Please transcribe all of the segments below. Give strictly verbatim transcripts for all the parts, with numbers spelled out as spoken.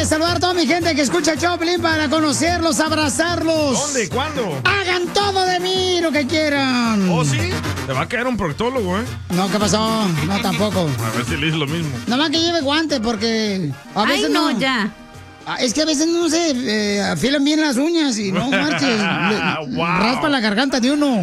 de saludar a toda mi gente que escucha el show, Pelín, para conocerlos, abrazarlos. ¿Dónde? ¿Cuándo? Hagan todo de mí, lo que quieran. ¿Oh, sí? Te va a caer un proctólogo, ¿eh? No, ¿qué pasó? No, tampoco. A ver si le hice lo mismo. Nada más que lleve guante porque a veces Ay, no, no, ya. Es que a veces no se eh, afilan bien las uñas y no marches. Le, wow. Raspa la garganta de uno.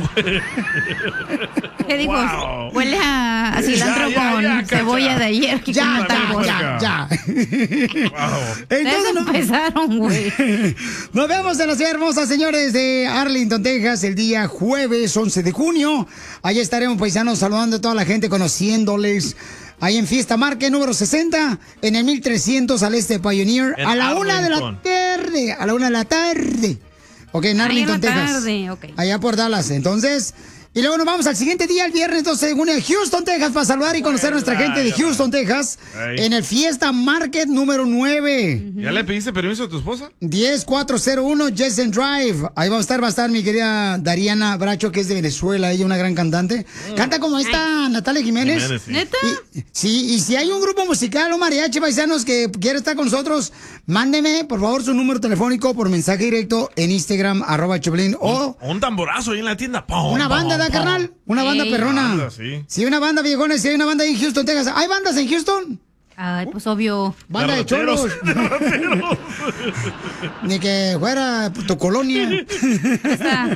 ¿Qué dijo? Wow. Huele a, a cilantro Ya, ya, con ya, cebolla cacha. de ayer. Que Ya, comió ya, tacos. ya, ya. Wow. Entonces, Eso empezaron, güey. nos vemos en la ciudad hermosa, señores, de Arlington, Texas, el día jueves once de junio. Allí estaremos, paisanos, saludando a toda la gente, conociéndoles. Ahí en Fiesta Market número sesenta, en el mil trescientos al este de Pioneer, En a la una de la Arlington. tarde, a la una de la tarde. Ok, en Ahí Arlington, en la Texas. tarde, ok. Allá por Dallas. Entonces, y luego nos vamos al siguiente día, el viernes doce de junio, a Houston, Texas, para saludar y conocer a nuestra gente de Houston, Texas, Ey. en el Fiesta Market número nueve. ¿Ya le pediste permiso a tu esposa? diez cuatro cero uno Jessen Drive. Ahí va a estar, va a estar mi querida Dariana Bracho, que es de Venezuela, ella una gran cantante. Canta como esta Natalia Jiménez. Jiménez, sí. ¿Neta? Y, sí, y si hay un grupo musical o mariachi paisanos que quiere estar con nosotros, mándeme, por favor, su número telefónico por mensaje directo en Instagram, arroba Choplin, o Un tamborazo ahí en la tienda. Pum, una banda, pum, ¿da, pum. carnal? Una banda Ey. perrona. Banda, sí. Sí, una banda, viejones, si hay una banda ahí en Houston, Texas. ¿Hay bandas en Houston? Ay, pues obvio. Banda de rateros, cholos. de rateros. Ni que fuera tu colonia. Está.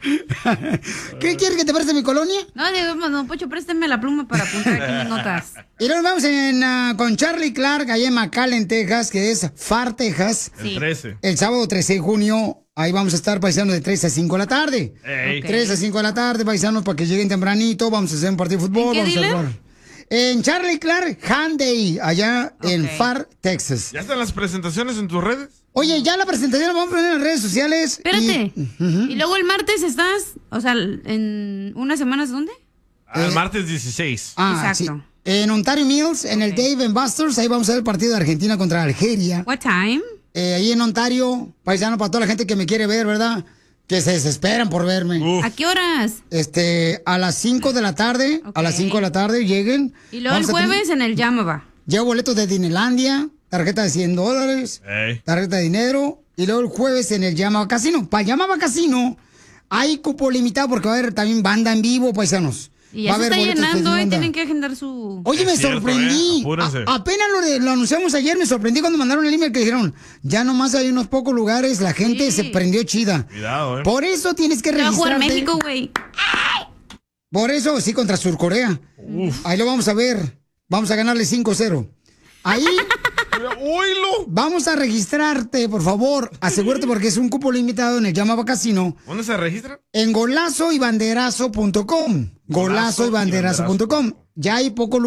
¿Qué quieres que te preste mi colonia? No, digamos, no, Pocho, préstame la pluma para apuntar aquí mis notas. Y luego vamos en, ah, con Charlie Clark, allá en McAllen, Texas, que es Far, Texas. El Sí. trece. El sábado trece de junio, ahí vamos a estar paisanos de tres a cinco de la tarde. Ey. Ok. tres a cinco de la tarde, paisanos, para que lleguen tempranito. Vamos a hacer un partido de fútbol. ¿En qué vamos a dealer? jugar. En Charlie Clark Hyundai, allá en Ok. Far, Texas. ¿Ya están las presentaciones en tus redes? Oye, ya la presentación la vamos a poner en las redes sociales. Espérate. y- Y luego el martes estás, o sea, en unas semanas, ¿dónde? Ah, el martes dieciséis. Ah, Exacto. sí. En Ontario Mills, en el Ok. Dave and Buster's, ahí vamos a ver el partido de Argentina contra Algeria. What time? Eh, ahí en Ontario, paisano, para toda la gente que me quiere ver, ¿verdad? Que se desesperan por verme. Uf. ¿A qué horas? Este, a las cinco de la tarde, a las Ok. cinco de la tarde lleguen. Y luego el Vamos a tener- jueves en el Yamaba. Llevo boletos de Disneylandia, tarjeta de cien dólares, Ey. tarjeta de dinero. Y luego el jueves en el Yamaba Casino. Para Yamaba Casino hay cupo limitado porque va a haber también banda en vivo, paisanos. Y Va ya a se haber está boletos de llenando, ¿eh? banda. Tienen que agendar su... Oye, Es me cierto, sorprendí. ¿eh? Apúrense. A- apenas lo, de- lo anunciamos ayer, me sorprendí cuando mandaron el email que dijeron, ya nomás hay unos pocos lugares, la gente Sí. se prendió chida. Cuidado, eh. Por eso tienes que Se va a jugar registrarte. México, güey. Por eso, sí, contra Surcorea. Ahí lo vamos a ver. Vamos a ganarle cinco cero. Ahí ¡Oílo! vamos a registrarte, por favor. Asegúrate porque es un cupo limitado en el Llamaba Casino. ¿Dónde se registra? En golazo y banderazo punto com. Golazo y banderazo punto com. Ya hay poco